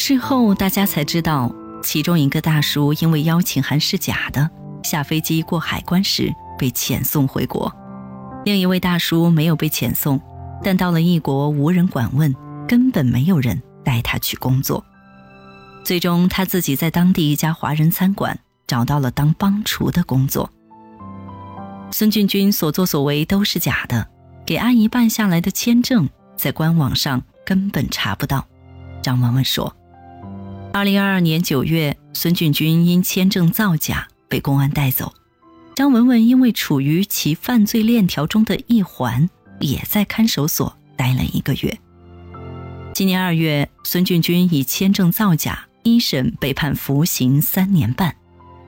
事后大家才知道，其中一个大叔因为邀请函是假的，下飞机过海关时被遣送回国。另一位大叔没有被遣送，但到了异国无人管问，根本没有人带他去工作。最终他自己在当地一家华人餐馆找到了当帮厨的工作。孙俊军所作所为都是假的，给阿姨办下来的签证在官网上根本查不到。张文文说，2022年9月，孙俊军因签证造假被公安带走。张文文因为处于其犯罪链条中的一环，也在看守所待了1个月。今年2月，孙俊军以签证造假一审被判服刑3年半。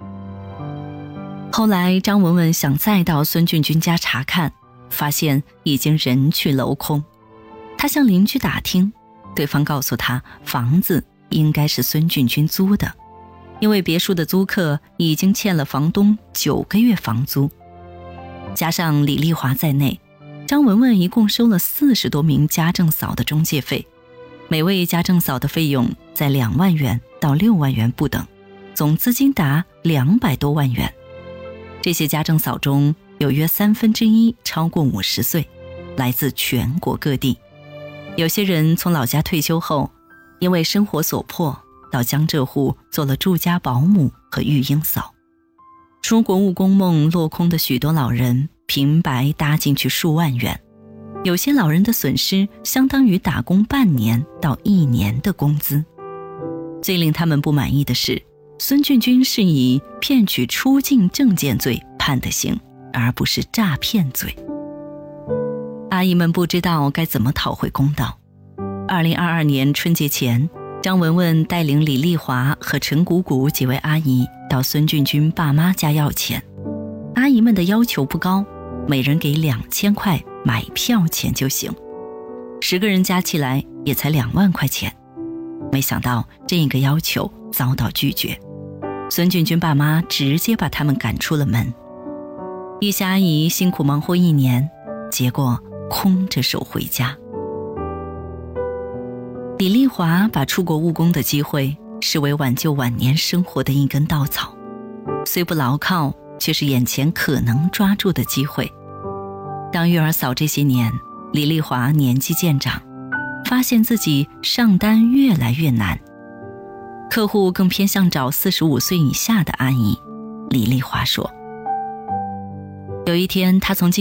后来张文文想再到孙俊军家查看，发现已经人去楼空。他向邻居打听，对方告诉他房子应该是孙俊军租的，因为别墅的租客已经欠了房东9个月房租。加上李丽华在内，张文文一共收了40多名家政嫂的中介费，每位家政嫂的费用在2万元到6万元不等，总资金达200多万元。这些家政嫂中有约1/3超过50岁，来自全国各地。有些人从老家退休后，因为生活所迫，到江浙沪做了住家保姆和育婴嫂。出国务工梦落空的许多老人，平白搭进去数万元，有些老人的损失相当于打工半年到1年的工资。最令他们不满意的是，孙俊军是以骗取出境证件罪判的刑，而不是诈骗罪。阿姨们不知道该怎么讨回公道。2022年春节前，张文文带领李丽华和陈谷谷几位阿姨到孙俊军爸妈家要钱。阿姨们的要求不高，每人给2000块买票钱就行，10个人加起来也才2万块钱。没想到这一个要求遭到拒绝，孙俊军爸妈直接把他们赶出了门。一些阿姨辛苦忙活1年，结果空着手回家。李丽华把出国务工的机会视为挽救晚年生活的一根稻草，虽不牢靠，却是眼前可能抓住的机会。当育儿嫂这些年，李丽华年纪渐长，发现自己上单越来越难，客户更偏向找45岁以下的阿姨。李丽华说，有一天她从